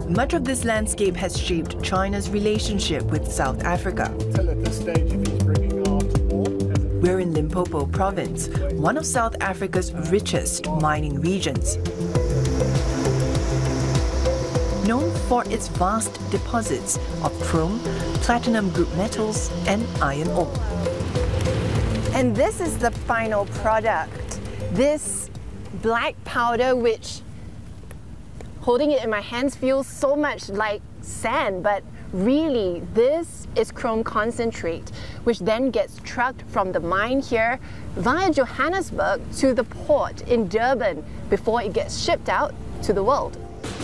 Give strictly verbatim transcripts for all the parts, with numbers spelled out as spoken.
Much of this landscape has shaped China's relationship with South Africa. We're in Limpopo province, one of South Africa's richest mining regions. Known for its vast deposits of chrome, platinum group metals, and iron ore. And this is the final product. This black powder, which holding it in my hands feels so much like sand, but really this is chrome concentrate, which then gets trucked from the mine here via Johannesburg to the port in Durban before it gets shipped out to the world.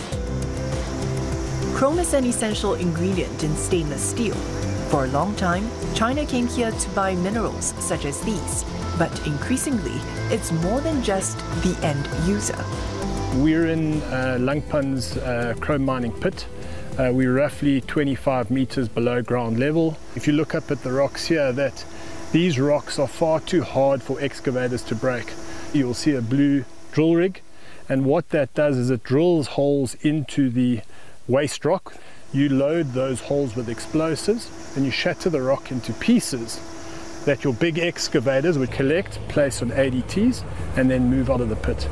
Chrome is an essential ingredient in stainless steel. For a long time, China came here to buy minerals such as these, but increasingly, it's more than just the end user. We're in uh, Langpan's uh, chrome mining pit. Uh, we're roughly twenty-five meters below ground level. If you look up at the rocks here, that these rocks are far too hard for excavators to break. You'll see a blue drill rig, and what that does is it drills holes into the waste rock. You load those holes with explosives and you shatter the rock into pieces that your big excavators would collect, place on A D Ts, and then move out of the pit.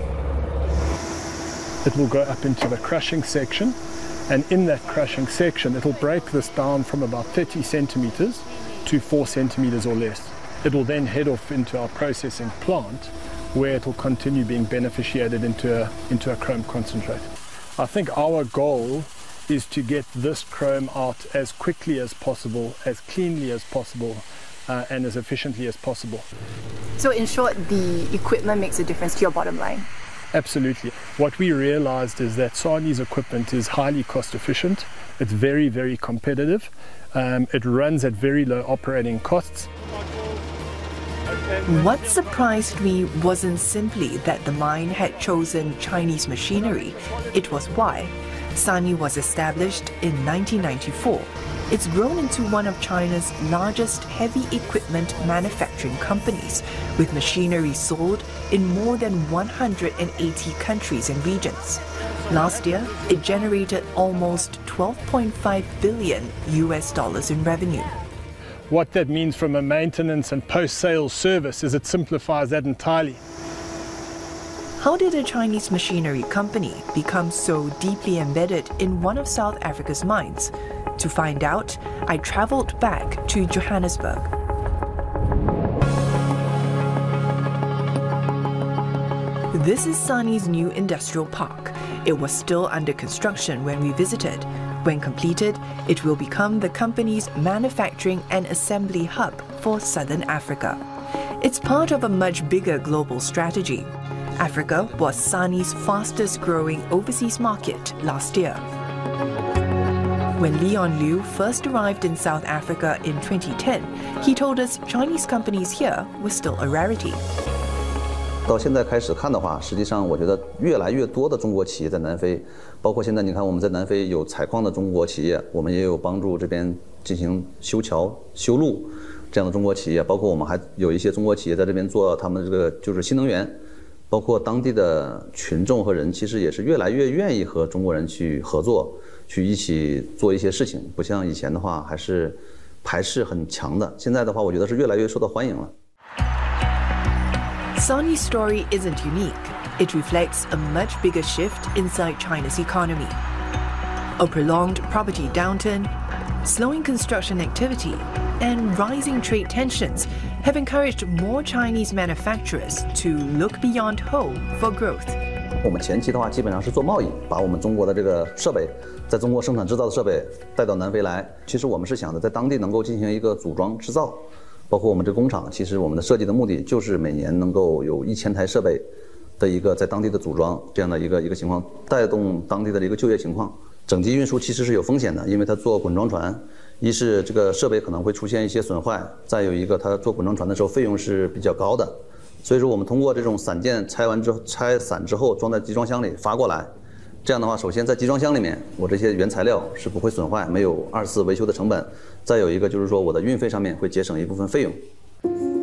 It will go up into the crushing section, and in that crushing section it will break this down from about thirty centimeters to four centimeters or less. It will then head off into our processing plant, where it will continue being beneficiated into a, into a chrome concentrate. I think our goal is to get this chrome out as quickly as possible, as cleanly as possible, uh, and as efficiently as possible. So in short, the equipment makes a difference to your bottom line? Absolutely. What we realized is that Sani's equipment is highly cost efficient. It's very, very competitive. Um, it runs at very low operating costs. What surprised me wasn't simply that the mine had chosen Chinese machinery. It was why Sani was established in nineteen ninety-four. It's grown into one of China's largest heavy equipment manufacturing companies, with machinery sold in more than one hundred eighty countries and regions. Last year, it generated almost twelve point five billion U S dollars in revenue. What that means from a maintenance and post-sales service is it simplifies that entirely. How did a Chinese machinery company become so deeply embedded in one of South Africa's mines? To find out, I traveled back to Johannesburg. This is Sani's new industrial park. It was still under construction when we visited. When completed, it will become the company's manufacturing and assembly hub for Southern Africa. It's part of a much bigger global strategy. Africa was Sani's fastest growing overseas market last year. When Leon Liu first arrived in South Africa in twenty ten, he told us Chinese companies here were still a rarity. 到现在开始看的话，实际上我觉得越来越多的中国企业在南非，包括现在你看我们在南非有采矿的中国企业，我们也有帮助这边进行修桥、修路这样的中国企业，包括我们还有一些中国企业在这边做他们这个就是新能源，包括当地的群众和人其实也是越来越愿意和中国人去合作，去一起做一些事情，不像以前的话还是排斥很强的，现在的话我觉得是越来越受到欢迎了。 Sani's story isn't unique. It reflects a much bigger shift inside China's economy. A prolonged property downturn, slowing construction activity, and rising trade tensions have encouraged more Chinese manufacturers to look beyond home for growth. 我们前期的话，基本上是做贸易，把我们中国的这个设备，在中国生产制造的设备带到南非来。其实我们是想着在当地能够进行一个组装制造。 包括我们这工厂，其实我们的设计的目的就是每年能够有一千台设备的一个在当地的组装这样的一个一个情况，带动当地的一个就业情况。整机运输其实是有风险的，因为它做滚装船，一是这个设备可能会出现一些损坏，再有一个它做滚装船的时候费用是比较高的。所以说我们通过这种散件拆完之后拆散之后装在集装箱里发过来，这样的话，首先在集装箱里面，我这些原材料是不会损坏，没有二次维修的成本。 再有一个就是说，我的运费上面会节省一部分费用。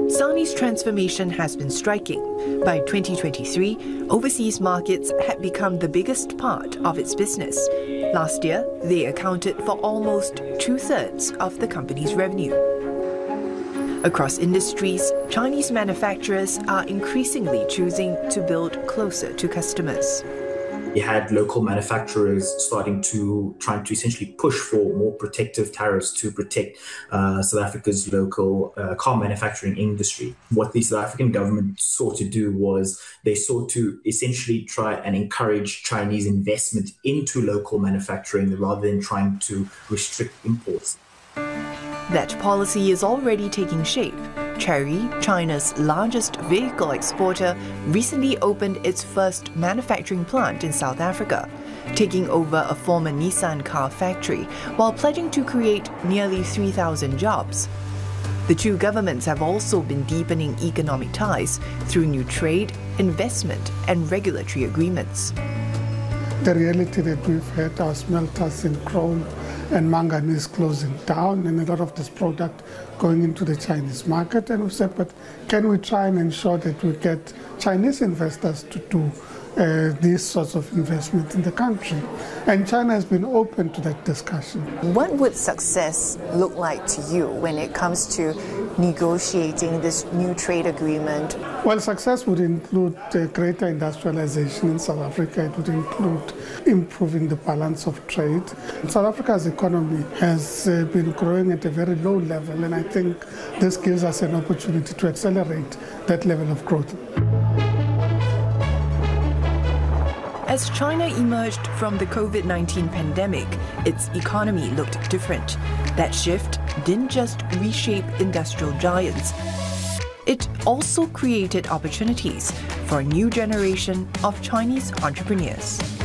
Sany's transformation has been striking. By twenty twenty-three, overseas markets had become the biggest part of its business. Last year, they accounted for almost two-thirds of the company's revenue. Across industries, Chinese manufacturers are increasingly choosing to build closer to customers. You had local manufacturers starting to trying to essentially push for more protective tariffs to protect uh, South Africa's local uh, car manufacturing industry. What the South African government sought to do was they sought to essentially try and encourage Chinese investment into local manufacturing rather than trying to restrict imports. That policy is already taking shape. Chery, China's largest vehicle exporter, recently opened its first manufacturing plant in South Africa, taking over a former Nissan car factory while pledging to create nearly three thousand jobs. The two governments have also been deepening economic ties through new trade, investment, and regulatory agreements. The reality that we've had our smelters in chrome and manganese closing down, and a lot of this product going into the Chinese market. And we said, but can we try and ensure that we get Chinese investors to do uh, these sorts of investment in the country? And China has been open to that discussion. What would success look like to you when it comes to negotiating this new trade agreement? Well, success would include uh, greater industrialization in South Africa. It would include improving the balance of trade. South Africa's economy has uh, been growing at a very low level, and I think this gives us an opportunity to accelerate that level of growth. As China emerged from the COVID nineteen pandemic, its economy looked different. That shift didn't just reshape industrial giants. It also created opportunities for a new generation of Chinese entrepreneurs.